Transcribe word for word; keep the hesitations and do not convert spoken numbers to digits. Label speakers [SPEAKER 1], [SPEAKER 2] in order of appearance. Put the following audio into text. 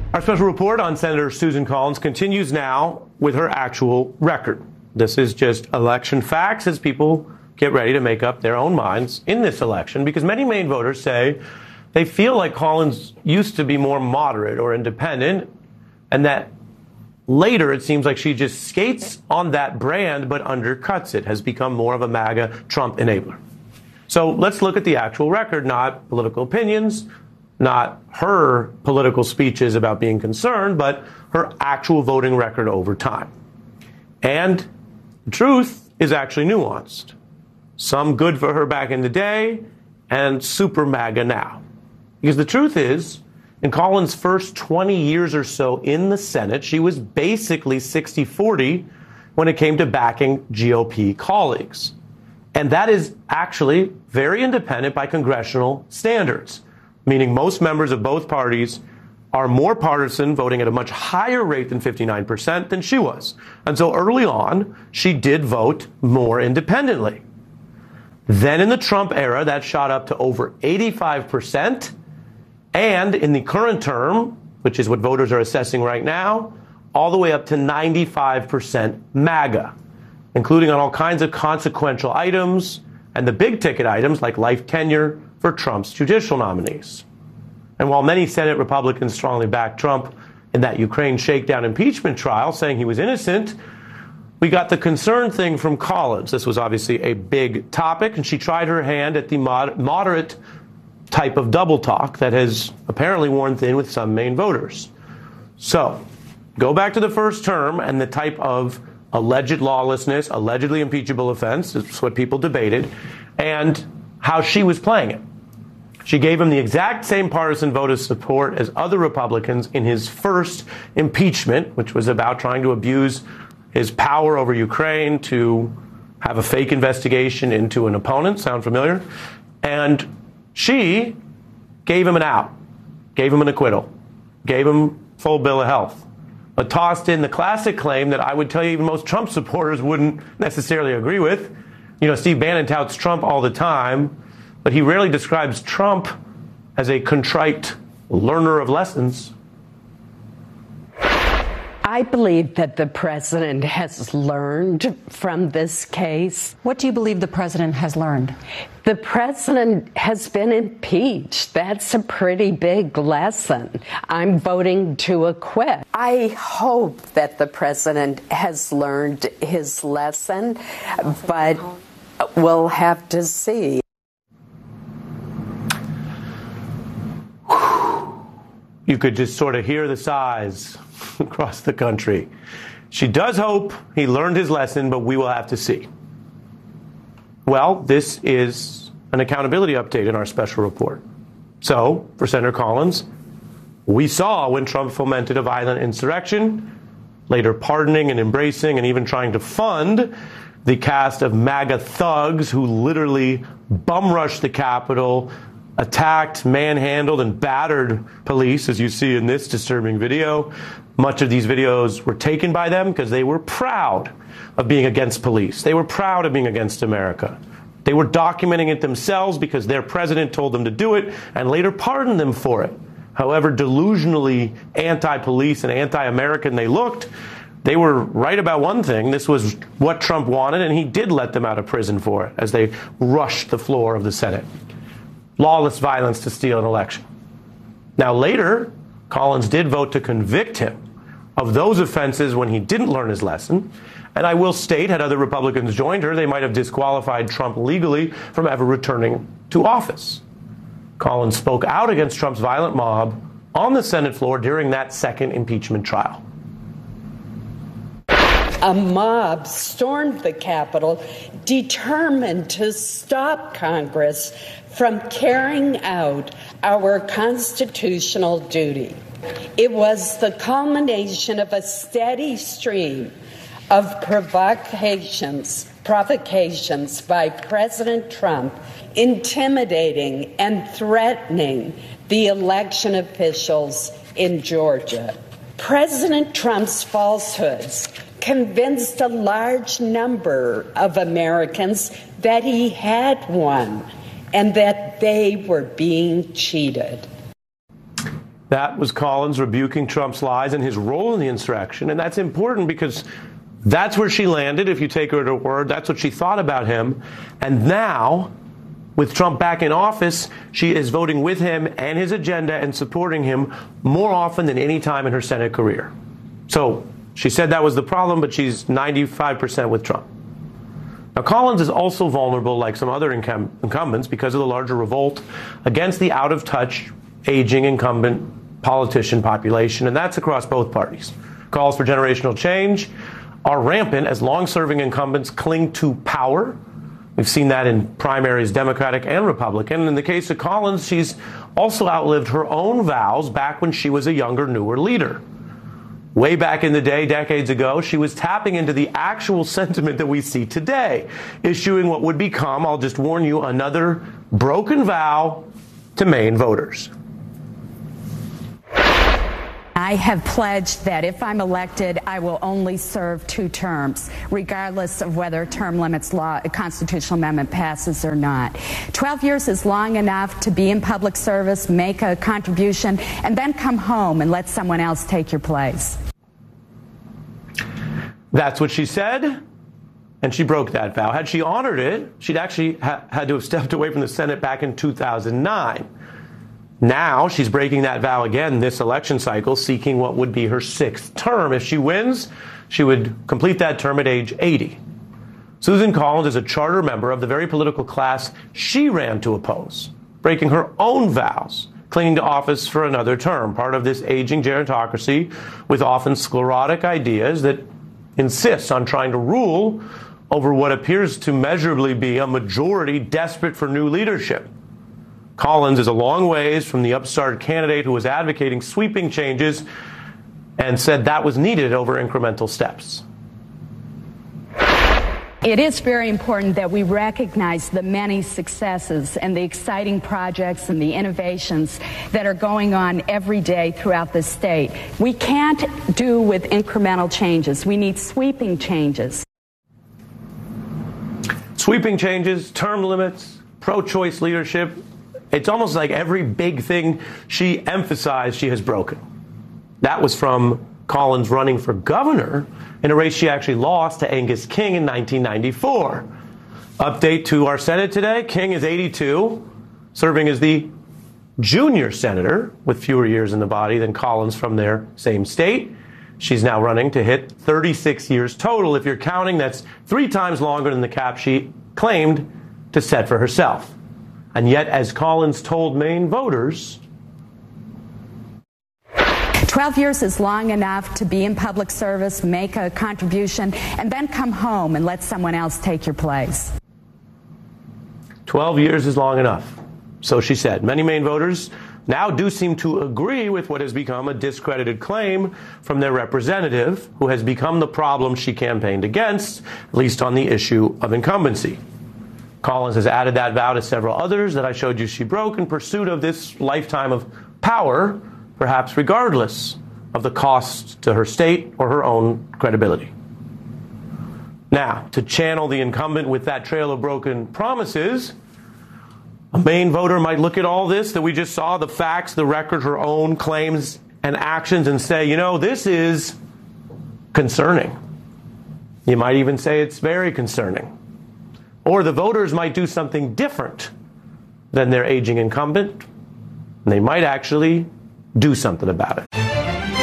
[SPEAKER 1] Our special report on Senator Susan Collins continues now with her actual record. This is just election facts as people get ready to make up their own minds in this election, because many Maine voters say they feel like Collins used to be more moderate or independent, and that later it seems like she just skates on that brand but undercuts it, has become more of a MAGA Trump enabler. So let's look at the actual record, not political opinions, not her political speeches about being concerned, but her actual voting record over time. And the truth is actually nuanced. Some good for her back in the day and super MAGA now. Because the truth is, in Collins' first twenty years or so in the Senate, she was basically sixty forty when it came to backing G O P colleagues. And that is actually very independent by congressional standards, meaning most members of both parties are more partisan, voting at a much higher rate than fifty-nine percent than she was. And so early on, she did vote more independently. Then in the Trump era, that shot up to over eighty-five percent. And in the current term, which is what voters are assessing right now, all the way up to ninety-five percent MAGA, including on all kinds of consequential items and the big ticket items like life tenure for Trump's judicial nominees. And while many Senate Republicans strongly backed Trump in that Ukraine shakedown impeachment trial, saying he was innocent, we got the concern thing from Collins. This was obviously a big topic, and she tried her hand at the mod- moderate type of double talk that has apparently worn thin with some Maine voters. So, go back to the first term and the type of alleged lawlessness, allegedly impeachable offense, that's what people debated, and how she was playing it. She gave him the exact same partisan vote of support as other Republicans in his first impeachment, which was about trying to abuse his power over Ukraine to have a fake investigation into an opponent. Sound familiar? And she gave him an out, gave him an acquittal, gave him full bill of health, but tossed in the classic claim that I would tell you even most Trump supporters wouldn't necessarily agree with. You know, Steve Bannon touts Trump all the time, but he rarely describes Trump as a contrite learner of lessons.
[SPEAKER 2] I believe that the president has learned from this case.
[SPEAKER 3] What do you believe the president has learned?
[SPEAKER 2] The president has been impeached. That's a pretty big lesson. I'm voting to acquit. I hope that the president has learned his lesson, but we'll have to see.
[SPEAKER 1] You could just sort of hear the sighs across the country. She does hope he learned his lesson, but we will have to see. Well, this is an accountability update in our special report. So, for Senator Collins, we saw when Trump fomented a violent insurrection, later pardoning and embracing and even trying to fund the cast of MAGA thugs who literally bum rushed the Capitol, attacked, manhandled, and battered police, as you see in this disturbing video. Much of these videos were taken by them because they were proud of being against police. They were proud of being against America. They were documenting it themselves because their president told them to do it and later pardoned them for it. However delusionally anti-police and anti-American they looked, they were right about one thing. This was what Trump wanted, and he did let them out of prison for it as they rushed the floor of the Senate. Lawless violence to steal an election. Now later, Collins did vote to convict him of those offenses when he didn't learn his lesson. And I will state, had other Republicans joined her, they might have disqualified Trump legally from ever returning to office. Collins spoke out against Trump's violent mob on the Senate floor during that second impeachment trial.
[SPEAKER 2] A mob stormed the Capitol, determined to stop Congress from carrying out our constitutional duty. It was the culmination of a steady stream of provocations, provocations by President Trump, intimidating and threatening the election officials in Georgia. President Trump's falsehoods convinced a large number of Americans that he had won and that they were being cheated.
[SPEAKER 1] That was Collins rebuking Trump's lies and his role in the insurrection. And that's important because that's where she landed, if you take her at her word. That's what she thought about him. And now, with Trump back in office, she is voting with him and his agenda and supporting him more often than any time in her Senate career. So she said that was the problem, but she's ninety-five percent with Trump. Now, Collins is also vulnerable, like some other incum- incumbents, because of the larger revolt against the out-of-touch, aging incumbent politician population, and that's across both parties. Calls for generational change are rampant as long-serving incumbents cling to power. We've seen that in primaries, Democratic and Republican. In the case of Collins, she's also outlived her own vows back when she was a younger, newer leader. Way back in the day, decades ago, she was tapping into the actual sentiment that we see today, issuing what would become, I'll just warn you, another broken vow to Maine voters.
[SPEAKER 4] I have pledged that if I'm elected, I will only serve two terms, regardless of whether term limits law, a constitutional amendment passes or not. Twelve years is long enough to be in public service, make a contribution, and then come home and let someone else take your place.
[SPEAKER 1] That's what she said, and she broke that vow. Had she honored it, she'd actually ha- had to have stepped away from the Senate back in two thousand nine. Now she's breaking that vow again this election cycle, seeking what would be her sixth term. If she wins, she would complete that term at age eighty. Susan Collins is a charter member of the very political class she ran to oppose, breaking her own vows, clinging to office for another term, part of this aging gerontocracy with often sclerotic ideas that insists on trying to rule over what appears to measurably be a majority desperate for new leadership. Collins is a long ways from the upstart candidate who was advocating sweeping changes and said that was needed over incremental steps.
[SPEAKER 4] It is very important that we recognize the many successes and the exciting projects and the innovations that are going on every day throughout the state. We can't do with incremental changes. We need sweeping changes.
[SPEAKER 1] Sweeping changes, term limits, pro-choice leadership. It's almost like every big thing she emphasized she has broken. That was from Collins running for governor in a race she actually lost to Angus King in nineteen ninety-four. Update to our Senate today. King is eighty-two, serving as the junior senator with fewer years in the body than Collins from their same state. She's now running to hit thirty-six years total. If you're counting, that's three times longer than the cap she claimed to set for herself. And yet, as Collins told Maine voters,
[SPEAKER 4] twelve years is long enough to be in public service, make a contribution, and then come home and let someone else take your place.
[SPEAKER 1] twelve years is long enough, so she said. Many Maine voters now do seem to agree with what has become a discredited claim from their representative, who has become the problem she campaigned against, at least on the issue of incumbency. Collins has added that vow to several others that I showed you she broke in pursuit of this lifetime of power, perhaps regardless of the cost to her state or her own credibility. Now, to channel the incumbent with that trail of broken promises, a Maine voter might look at all this that we just saw, the facts, the record, her own claims and actions, and say, you know, this is concerning. You might even say it's very concerning. Or the voters might do something different than their aging incumbent, and they might actually do something about it.